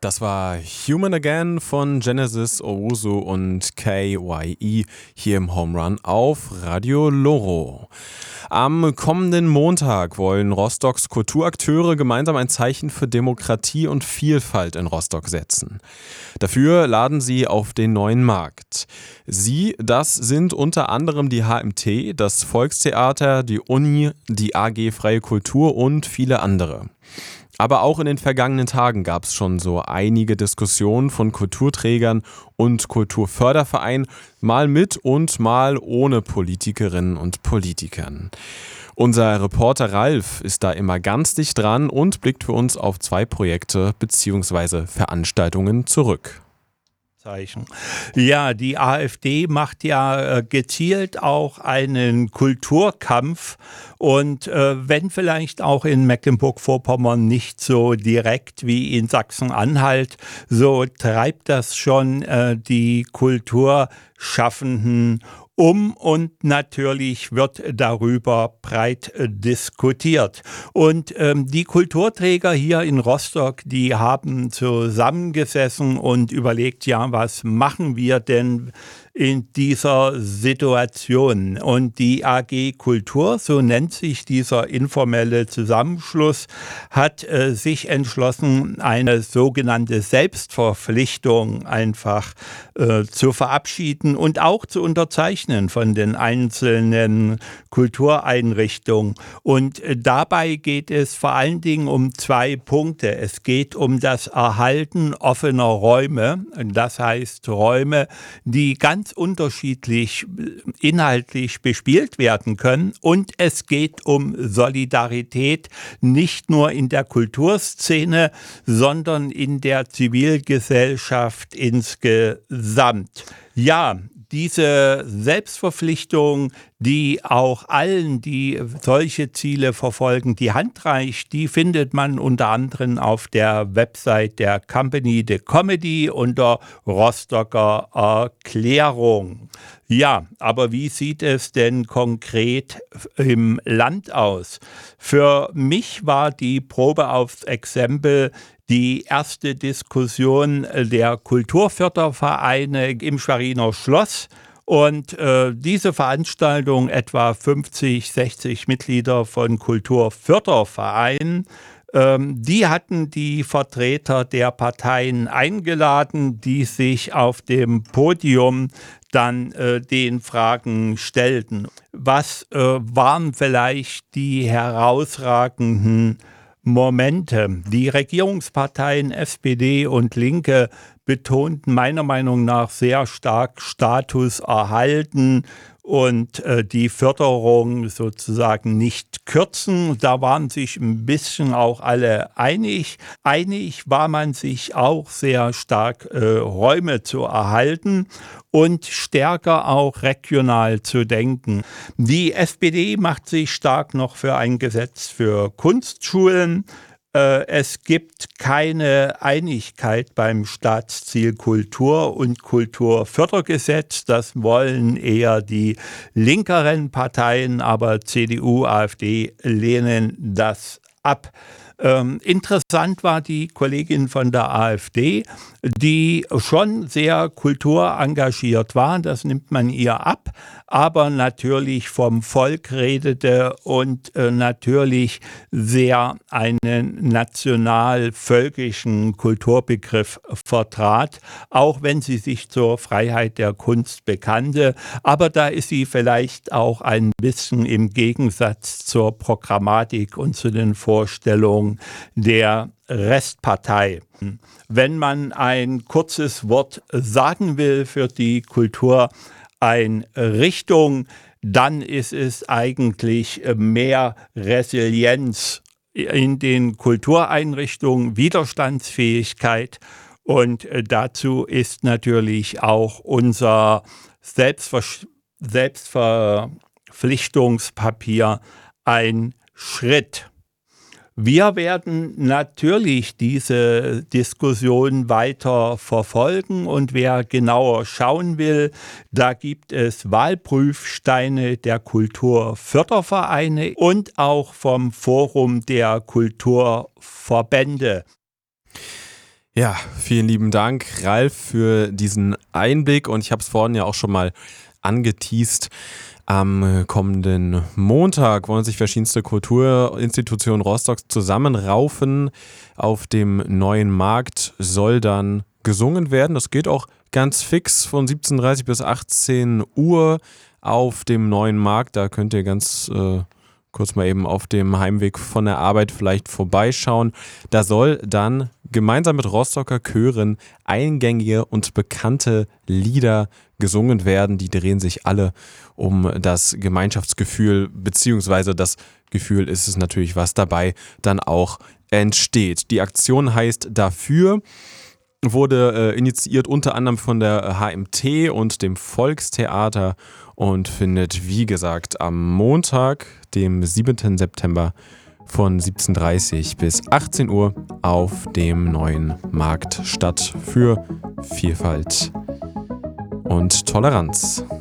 Das war Human Again von Genesis Owusu und KYE hier im Home Run auf Radio Loro. Am kommenden Montag wollen Rostocks Kulturakteure gemeinsam ein Zeichen für Demokratie und Vielfalt in Rostock setzen. Dafür laden sie auf den neuen Markt. Sie, das sind unter anderem die HMT, das Volkstheater, die Uni, die AG Freie Kultur und viele andere. Aber auch in den vergangenen Tagen gab es schon so einige Diskussionen von Kulturträgern und Kulturfördervereinen, mal mit und mal ohne Politikerinnen und Politikern. Unser Reporter Ralf ist da immer ganz dicht dran und blickt für uns auf 2 Projekte bzw. Veranstaltungen zurück. Ja, die AfD macht ja gezielt auch einen Kulturkampf und wenn vielleicht auch in Mecklenburg-Vorpommern nicht so direkt wie in Sachsen-Anhalt, so treibt das schon die Kulturschaffenden und natürlich wird darüber breit diskutiert. Und die Kulturträger hier in Rostock, die haben zusammengesessen und überlegt, ja, was machen wir denn in dieser Situation? Und die AG Kultur, so nennt sich dieser informelle Zusammenschluss, hat sich entschlossen, eine sogenannte Selbstverpflichtung einfach zu verabschieden und auch zu unterzeichnen von den einzelnen Kultureinrichtungen. Und dabei geht es vor allen Dingen um 2 Punkte. Es geht um das Erhalten offener Räume, das heißt Räume, die ganz unterschiedlich inhaltlich bespielt werden können. Und es geht um Solidarität, nicht nur in der Kulturszene, sondern in der Zivilgesellschaft insgesamt. Ja, diese Selbstverpflichtung, die auch allen, die solche Ziele verfolgen, die Hand reicht, die findet man unter anderem auf der Website der Company de Comedy unter Rostocker Erklärung. Ja, aber wie sieht es denn konkret im Land aus? Für mich war die Probe aufs Exempel die erste Diskussion der Kulturfördervereine im Schweriner Schloss. Und diese Veranstaltung, etwa 50, 60 Mitglieder von Kulturfördervereinen, die hatten die Vertreter der Parteien eingeladen, die sich auf dem Podium dann den Fragen stellten. Was waren vielleicht die herausragenden Momente? Die Regierungsparteien SPD und Linke betonten meiner Meinung nach sehr stark Status erhalten und die Förderung sozusagen nicht kürzen. Da waren sich ein bisschen auch alle einig. Einig war man sich auch sehr stark, Räume zu erhalten und stärker auch regional zu denken. Die SPD macht sich stark noch für ein Gesetz für Kunstschulen. Es gibt keine Einigkeit beim Staatsziel Kultur und Kulturfördergesetz. Das wollen eher die linkeren Parteien, aber CDU, AfD lehnen das ab. Interessant war die Kollegin von der AfD, die schon sehr kulturengagiert war, das nimmt man ihr ab, aber natürlich vom Volk redete und natürlich sehr einen national-völkischen Kulturbegriff vertrat, auch wenn sie sich zur Freiheit der Kunst bekannte. Aber da ist sie vielleicht auch ein bisschen im Gegensatz zur Programmatik und zu den Vorstellungen der Restpartei. Wenn man ein kurzes Wort sagen will für die Kultureinrichtung, dann ist es eigentlich mehr Resilienz in den Kultureinrichtungen, Widerstandsfähigkeit, und dazu ist natürlich auch unser Selbstverpflichtungspapier ein Schritt. Wir werden natürlich diese Diskussion weiter verfolgen und wer genauer schauen will, da gibt es Wahlprüfsteine der Kulturfördervereine und auch vom Forum der Kulturverbände. Ja, vielen lieben Dank, Ralf, für diesen Einblick. Und ich habe es vorhin ja auch schon mal angeteast. Am kommenden Montag wollen sich verschiedenste Kulturinstitutionen Rostocks zusammenraufen. Auf dem neuen Markt soll dann gesungen werden. Das geht auch ganz fix von 17:30 bis 18 Uhr auf dem neuen Markt. Da könnt ihr ganz kurz mal eben auf dem Heimweg von der Arbeit vielleicht vorbeischauen. Da soll dann gemeinsam mit Rostocker Chören eingängige und bekannte Lieder gesungen werden. Die drehen sich alle um das Gemeinschaftsgefühl, beziehungsweise das Gefühl ist es natürlich, was dabei dann auch entsteht. Die Aktion heißt Dafür, wurde initiiert unter anderem von der HMT und dem Volkstheater und findet, wie gesagt, am Montag, dem 7. September von 17:30 bis 18 Uhr auf dem neuen Markt statt für Vielfalt und Toleranz.